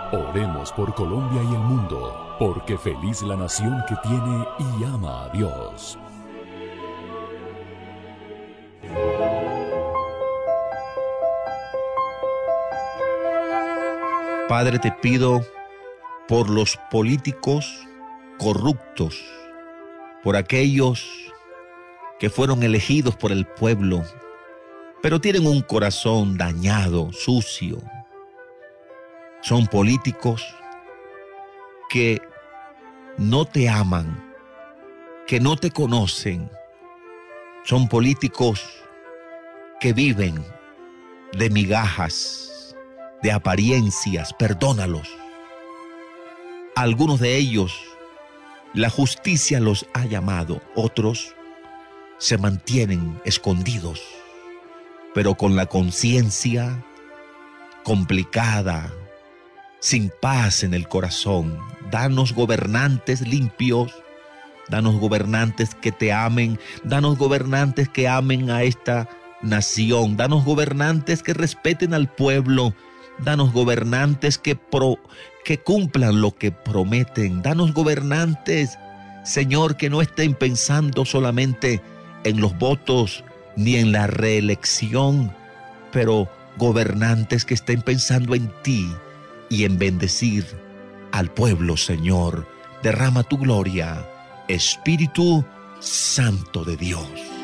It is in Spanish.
Oremos por Colombia y el mundo, porque feliz la nación que tiene y ama a Dios. Padre, te pido por los políticos corruptos, por aquellos que fueron elegidos por el pueblo, pero tienen un corazón dañado, sucio. Son políticos que no te aman, que no te conocen. Son políticos que viven de migajas, de apariencias. Perdónalos. Algunos de ellos, la justicia los ha llamado. Otros se mantienen escondidos, pero con la conciencia complicada, sin paz en el corazón. Danos gobernantes limpios, danos gobernantes que te amen, danos gobernantes que amen a esta nación, danos gobernantes que respeten al pueblo, danos gobernantes que cumplan lo que prometen, danos gobernantes, Señor, que no estén pensando solamente en los votos ni en la reelección, pero gobernantes que estén pensando en ti y en bendecir al pueblo, Señor. Derrama tu gloria, Espíritu Santo de Dios.